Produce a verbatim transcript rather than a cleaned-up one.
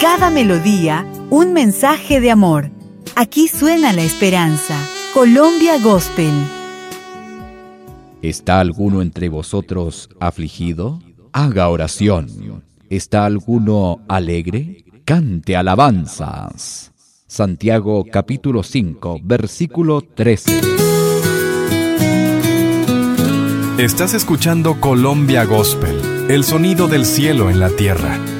cada melodía, un mensaje de amor. Aquí suena la esperanza. Colombia Gospel. ¿Está alguno entre vosotros afligido? Haga oración. ¿Está alguno alegre? Cante alabanzas. Santiago capítulo cinco, versículo trece. Estás escuchando Colombia Gospel, el sonido del cielo en la tierra.